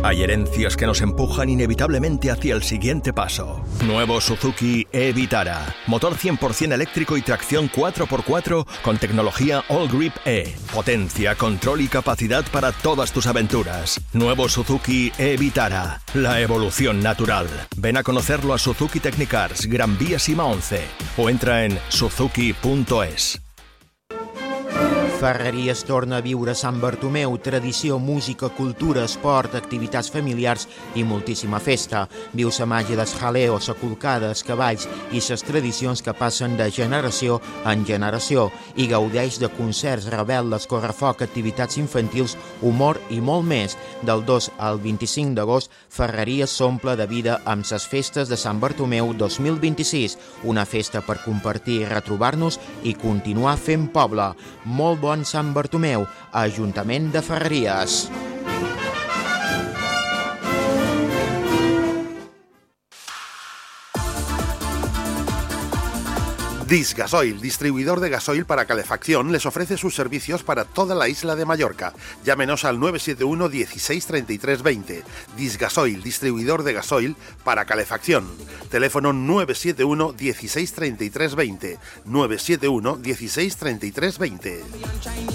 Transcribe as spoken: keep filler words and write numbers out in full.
Hay herencias que nos empujan inevitablemente hacia el siguiente paso. Nuevo Suzuki e-Vitara. Motor cien por ciento eléctrico y tracción cuatro por cuatro con tecnología All Grip E. Potencia, control y capacidad para todas tus aventuras. Nuevo Suzuki e-Vitara. La evolución natural. Ven a conocerlo a Suzuki Technicars, Gran Vía Sima once. O entra en suzuki punto es. Ferreries torna a viure Sant Bartomeu, tradició, música, cultura, esport, activitats familiars i moltíssima festa. Viu la màgia dels jaleos, la colcada, els cavalls i les tradicions que passen de generació en generació i gaudeix de concerts, rebel·les, correfoc, activitats infantils, humor i molt més. Del dos al vint-i-cinc d'agost, Ferreries s'omple de vida amb les festes de Sant Bartomeu dos mil vint-i-sis, una festa per compartir, retrobar-nos i continuar fent poble. Molt bon Sant Bartomeu, Ajuntament de Ferreries. Disgasoil, distribuidor de gasoil para calefacción, les ofrece sus servicios para toda la isla de Mallorca. Llámenos al nueve siete uno dieciséis treinta y tres veinte. Disgasoil, distribuidor de gasoil para calefacción. Teléfono nueve siete uno dieciséis treinta y tres veinte. nueve siete uno dieciséis treinta y tres veinte.